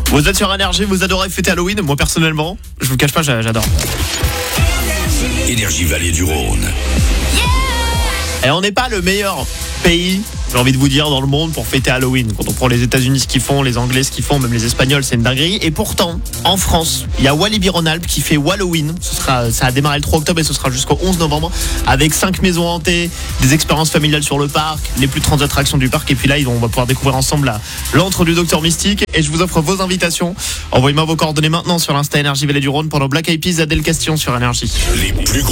Vous êtes sur Énergie, vous adorez fêter Halloween. Moi personnellement, je vous cache pas, j'adore. Énergie Vallée du Rhône. Et on n'est pas le meilleur pays, j'ai envie de vous dire, dans le monde pour fêter Halloween. Quand on prend les États-Unis ce qu'ils font, les Anglais ce qu'ils font, même les Espagnols, c'est une dinguerie. Et pourtant, en France, il y a Walibi-Rhône-Alpes qui fait Halloween. Ça a démarré le 3 octobre et ce sera jusqu'au 11 novembre avec 5 maisons hantées, des expériences familiales sur le parc, les plus de 30 attractions du parc. Et puis là, on va pouvoir découvrir ensemble l'antre du Docteur Mystique. Et je vous offre vos invitations. Envoyez-moi vos coordonnées maintenant sur l'Insta Énergie Vallée du Rhône pendant Black Eyed Peas, Adèle Castillon sur Énergie. Les plus